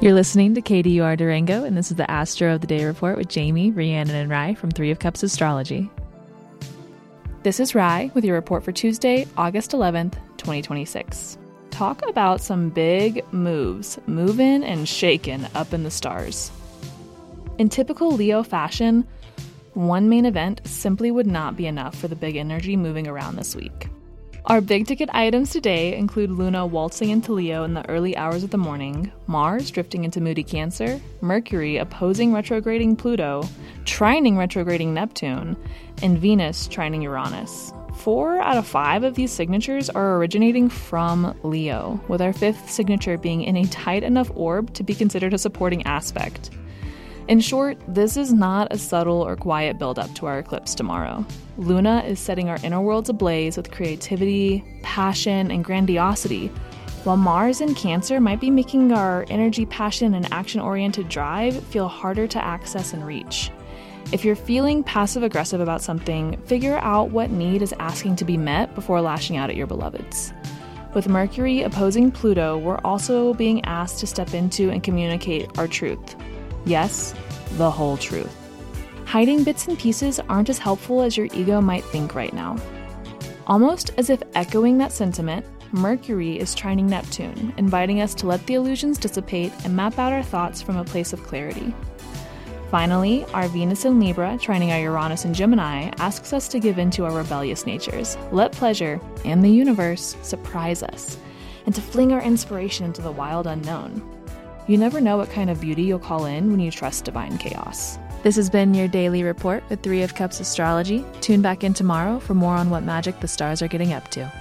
You're listening to KDUR Durango, and this is the Astro of the Day Report with Jamie, Rhiannon, and Rye from Three of Cups Astrology. This is Rye with your report for Tuesday, August 11th, 2026. Talk about some big moves, moving and shaking up in the stars. In typical Leo fashion, one main event simply would not be enough for the big energy moving around this week. Our big-ticket items today include Luna waltzing into Leo in the early hours of the morning, Mars drifting into moody Cancer, Mercury opposing retrograding Pluto, trining retrograding Neptune, and Venus trining Uranus. 4 out of 5 of these signatures are originating from Leo, with our 5th signature being in a tight enough orb to be considered a supporting aspect. In short, this is not a subtle or quiet build-up to our eclipse tomorrow. Luna is setting our inner worlds ablaze with creativity, passion, and grandiosity, while Mars in Cancer might be making our energy, passion, and action-oriented drive feel harder to access and reach. If you're feeling passive-aggressive about something, figure out what need is asking to be met before lashing out at your beloveds. With Mercury opposing Pluto, we're also being asked to step into and communicate our truth. Yes, the whole truth. Hiding bits and pieces aren't as helpful as your ego might think right now. Almost as if echoing that sentiment, Mercury is trining Neptune, inviting us to let the illusions dissipate and map out our thoughts from a place of clarity. Finally, our Venus in Libra, trining our Uranus in Gemini, asks us to give in to our rebellious natures, let pleasure and the universe surprise us, and to fling our inspiration into the wild unknown. You never know what kind of beauty you'll call in when you trust divine chaos. This has been your daily report with Three of Cups Astrology. Tune back in tomorrow for more on what magic the stars are getting up to.